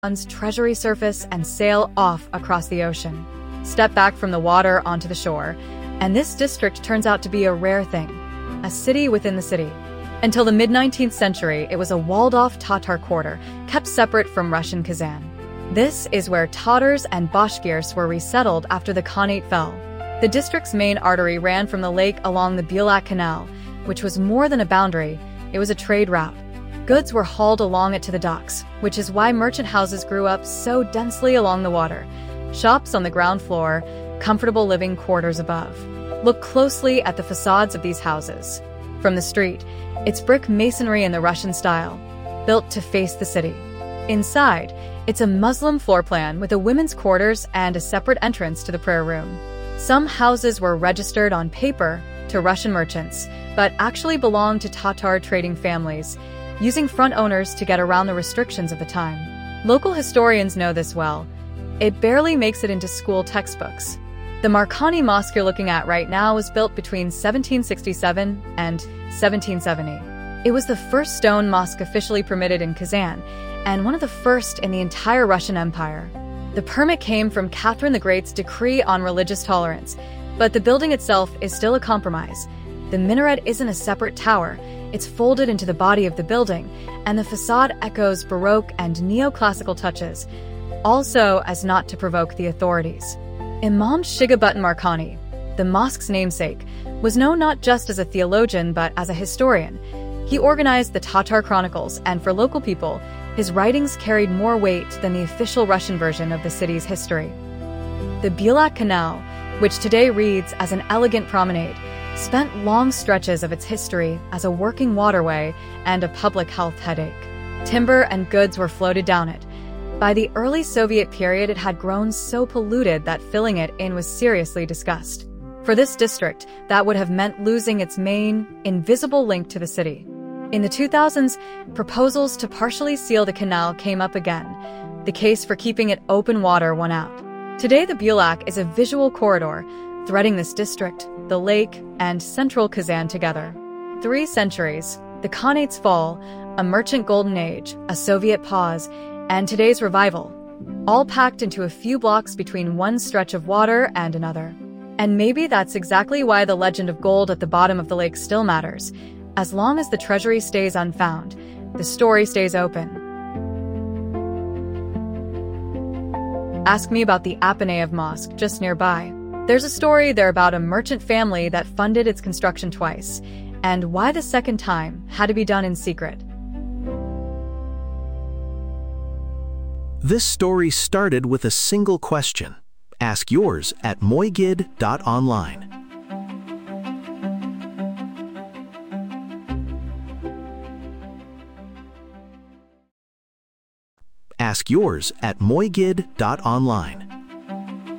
On's treasury surface and sail off across the ocean. Step back from the water onto the shore, and this district turns out to be a rare thing, a city within the city. Until the mid-19th century, it was a walled-off Tatar quarter, kept separate from Russian Kazan. This is where Tatars and Bashkirs were resettled after the Khanate fell. The district's main artery ran from the lake along the Bulak Canal, which was more than a boundary, it was a trade route. Goods were hauled along it to the docks, which is why merchant houses grew up so densely along the water. Shops on the ground floor, comfortable living quarters above. Look closely at the facades of these houses. From the street, it's brick masonry in the Russian style, built to face the city. Inside, it's a Muslim floor plan with a women's quarters and a separate entrance to the prayer room. Some houses were registered on paper to Russian merchants, but actually belonged to Tatar trading families, using front owners to get around the restrictions of the time. Local historians know this well. It barely makes it into school textbooks. The Marcani Mosque you're looking at right now was built between 1767 and 1770. It was the first stone mosque officially permitted in Kazan, and one of the first in the entire Russian Empire. The permit came from Catherine the Great's decree on religious tolerance, but the building itself is still a compromise. The minaret isn't a separate tower, it's folded into the body of the building, and the facade echoes Baroque and neoclassical touches, also as not to provoke the authorities. Imam Shigabutin Marcani, the mosque's namesake, was known not just as a theologian but as a historian. He organized the Tatar Chronicles, and for local people, his writings carried more weight than the official Russian version of the city's history. The Bulak Canal, which today reads as an elegant promenade, spent long stretches of its history as a working waterway and a public health headache. Timber and goods were floated down it. By the early Soviet period, it had grown so polluted that filling it in was seriously discussed. For this district, that would have meant losing its main, invisible link to the city. In the 2000s, proposals to partially seal the canal came up again. The case for keeping it open water won out. Today, the Bulak is a visual corridor, threading this district, the lake, and central Kazan together. 3 centuries, the Khanate's fall, a merchant golden age, a Soviet pause, and today's revival, all packed into a few blocks between one stretch of water and another. And maybe that's exactly why the legend of gold at the bottom of the lake still matters. As long as the treasury stays unfound, the story stays open. Ask me about the Apaneev Mosque just nearby. There's a story there about a merchant family that funded its construction twice, and why the second time had to be done in secret. This story started with a single question. Ask yours at moigid.online. Ask yours at moigid.online.